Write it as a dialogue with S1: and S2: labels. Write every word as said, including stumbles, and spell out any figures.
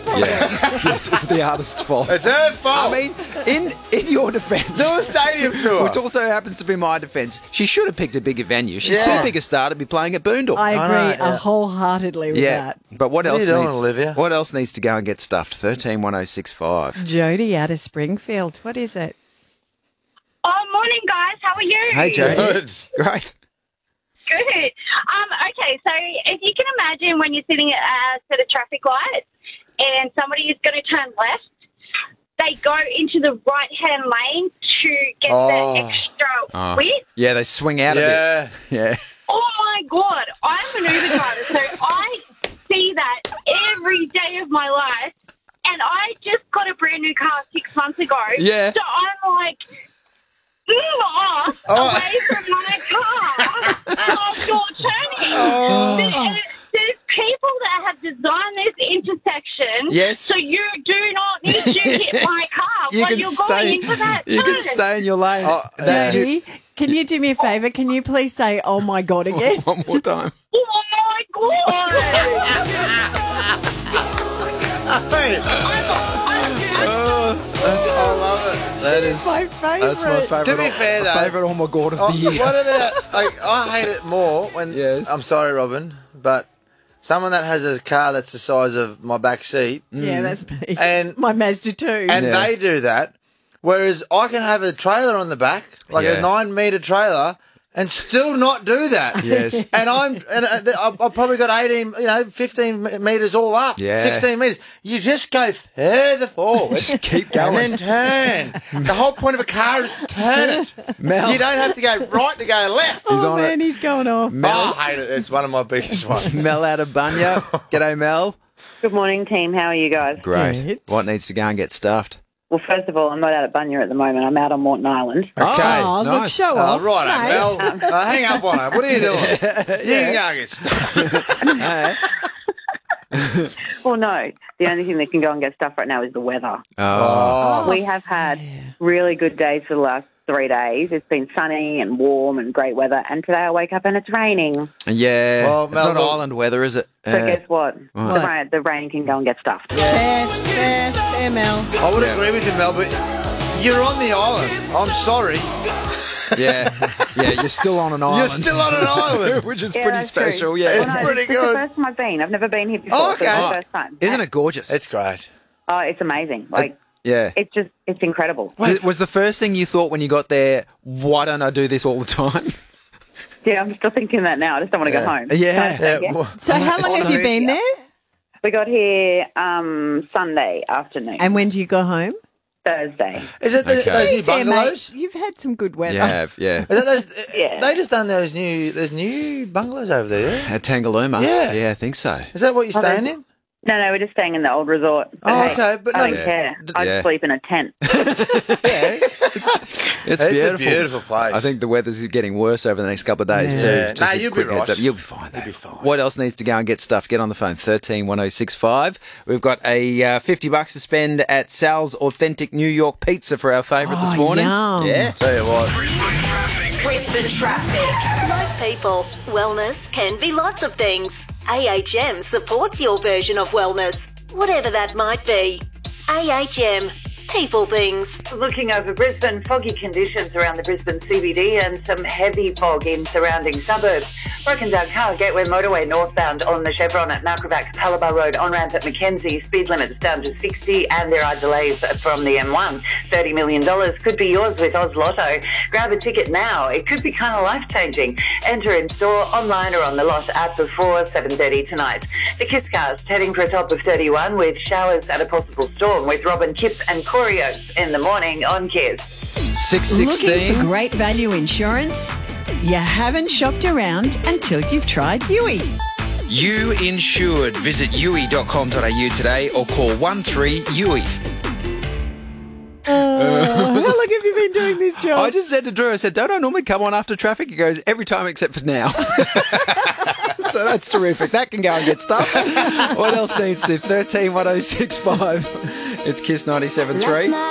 S1: problem.
S2: Yeah. Yes, it's the artist's fault.
S3: It's her fault.
S2: I mean, in in your defence,
S3: do a stadium tour.
S2: which also happens to be my defence, she should have picked a bigger venue. She's
S3: Yeah.
S2: too big a star to be playing at Boondall.
S1: I agree
S3: I know,
S1: uh,
S3: yeah.
S1: wholeheartedly with
S2: yeah,
S1: that.
S2: but what
S3: What are
S2: else
S3: you doing,
S2: needs?
S3: Olivia?
S2: What else needs to go and get stuffed? Thirteen one zero six five.
S1: Jody out of Springfield. What is it?
S4: Oh, morning, guys. How are you?
S2: Hey, Jody.
S3: Good.
S2: Great.
S4: Good. Um, okay, so if you can imagine when you're sitting at a set of traffic lights and somebody is going to turn left, they go into the right-hand lane to get
S3: Oh.
S4: the extra
S2: Oh.
S4: width.
S2: Yeah, they swing out
S3: Yeah.
S2: a bit. Yeah.
S4: Oh, my God. I'm an Uber driver, so I see that every day of my life, and I just got a brand new car six months ago.
S2: Yeah.
S4: So I'm like, move off
S3: Oh.
S4: away from my car while you're turning.
S3: Oh.
S4: There- There's people that have designed this intersection,
S2: Yes.
S4: so you do not need to hit my car
S2: You
S4: while
S2: can
S4: you're
S2: stay.
S4: going into that
S2: You can
S4: turn.
S2: stay in your lane.
S3: Oh, that-
S1: Jody, can you do me a favour? Can you please say, oh my God, again?
S2: One more time.
S4: Oh, my God.
S3: Hey, I love it.
S2: That is
S1: my favourite.
S2: That's my favourite.
S3: To be fair, though-
S2: favourite oh my god of
S3: Oh,
S2: the year.
S3: what about, like, I hate it more when,
S2: Yes.
S3: I'm sorry, Robin, but someone that has a car that's the size of my back seat,
S1: Yeah, that's me.
S3: And-
S1: my Mazda two.
S3: and
S2: Yeah.
S3: they do that, whereas I can have a trailer on the back, like
S2: Yeah.
S3: a nine metre trailer, and still not do that.
S2: Yes.
S3: And I'm, and uh, I've I've probably got eighteen, you know, fifteen metres all up.
S2: Yeah.
S3: sixteen metres. You just go further forward.
S2: Just keep going.
S3: And then turn. The whole point of a car is to turn it.
S2: Mel.
S3: You don't have to go right to go left.
S2: He's
S1: oh
S2: on
S1: man,
S2: it.
S1: he's going off.
S3: Oh, I hate it. It's one of my biggest ones.
S2: Mel out of Bunya. G'day, Mel.
S5: Good morning, team. How are you guys?
S2: Great.
S1: Good.
S2: What needs to go and get stuffed?
S5: Well, first of all, I'm not out at Bunya at the moment. I'm out on Morton Island.
S3: Okay.
S1: Oh, look,
S2: nice.
S1: show
S3: Oh,
S1: off.
S3: right,
S1: mate.
S3: Mel. Uh, hang up on her. What are you doing? You can go and get stuff.
S5: Well, no. The only thing that can go and get stuff right now is the weather.
S2: Oh.
S3: Oh.
S5: we have had really good days for the last three days. It's been sunny and warm and great weather. And today I wake up and it's raining.
S2: Yeah.
S3: Well,
S2: it's
S3: Mel,
S2: not
S3: look-
S2: island weather, is it?
S5: So
S2: Uh,
S5: guess what?
S2: What?
S5: The, rain, the rain can go and get stuffed.
S1: Fair, fair, fair, Mel.
S3: I would
S2: Yeah.
S3: agree with you, Mel, but you're on the island. I'm sorry.
S2: yeah. Yeah, you're still on an island.
S3: You're still on an island.
S2: Which is
S5: Yeah,
S2: pretty
S5: that's true.
S2: special, yeah.
S5: Well, no,
S3: pretty
S5: this is
S3: good.
S5: the first time I've been. I've never been here before.
S3: Oh,
S5: So it's
S3: okay.
S5: the first time.
S2: Isn't it gorgeous?
S3: It's great.
S5: Oh, it's amazing. Like,
S2: yeah.
S5: it's just, it's incredible.
S2: Was- Was the first thing you thought when you got there, why don't I do this all the time?
S5: Yeah, I'm still thinking that now. I just don't want to go home.
S2: Yeah.
S3: Yeah,
S5: Yeah.
S3: well,
S1: So how long have you been there?
S5: We got here um, Sunday afternoon,
S1: And when do you go home?
S5: Thursday.
S3: is it the,
S2: Okay.
S3: those new
S1: Fair,
S3: bungalows?
S1: mate. You've had some good weather.
S2: Yeah, yeah.
S3: Is it those,
S5: Yeah.
S3: They just done those new, there's new bungalows over there. Yeah?
S2: At Tangalooma?
S3: Yeah.
S2: Yeah, I think so.
S3: Is that what you're
S5: Oh,
S3: staying
S5: there's-
S3: in?
S5: No, no, we're just staying in the old resort. But
S3: Oh,
S5: hey,
S3: okay, but
S5: I
S3: no-
S5: don't care. I
S2: Yeah.
S5: just sleep in a tent.
S2: It's,
S3: It's
S2: beautiful.
S3: a beautiful place.
S2: I think the weather's getting worse over the next couple of days
S1: Yeah.
S2: too.
S3: Yeah.
S2: Just
S3: Nah,
S2: a
S3: you'll be
S2: quick heads
S3: right.
S2: up. You'll be fine. Though.
S3: You'll be fine.
S2: What else needs to go and get stuff? Get on the phone. Thirteen one zero six five. We've got a uh, fifty bucks to spend at Sal's Authentic New York Pizza for our favourite this
S1: Oh,
S2: morning.
S1: yum.
S2: Yeah.
S3: Tell you what.
S6: Brisbane traffic. Like people, wellness can be lots of things. A H M supports your version of wellness, whatever that might be. A H M. People things.
S7: Looking over Brisbane, foggy conditions around the Brisbane C B D and some heavy fog in surrounding suburbs. Broken down car, Gateway Motorway northbound on the Chevron at Malcravax, Palabar Road, on-ramp at Mackenzie. Speed limits down to sixty and there are delays from the M one. thirty million dollars could be yours with Oz Lotto. Grab a ticket now. It could be kind of life-changing. Enter in store, online or on the lot app before seven thirty tonight. The Kisscast heading for a top of thirty-one with showers and a possible storm with Robin Kip and Corey Oates in the morning on Kiss.
S2: Six
S1: Looking for
S2: sixteen.
S1: great value insurance? You haven't shopped around until you've tried Yui.
S2: You insured. Visit U I dot com dot A U today or call one three U I.
S1: Uh, how long have you been doing this job?
S2: I just said to Drew, I said, don't I normally come on after traffic? He goes, every time except for now. So that's terrific. That can go and get stuff. What else needs to? thirteen one zero six five. It's Kiss ninety-seven point three.